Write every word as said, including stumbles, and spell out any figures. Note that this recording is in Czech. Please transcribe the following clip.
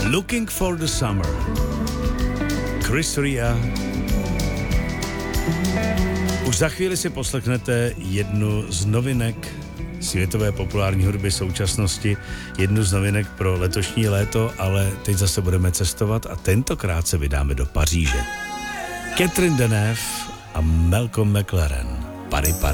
Looking for the Summer. Chris Rea. Už za chvíli si poslechnete jednu z novinek světové populární hudby současnosti, jednu z novinek pro letošní léto, ale teď zase budeme cestovat a tentokrát se vydáme do Paříže. Catherine Deneuve a Malcolm McLaren. Pary, pary.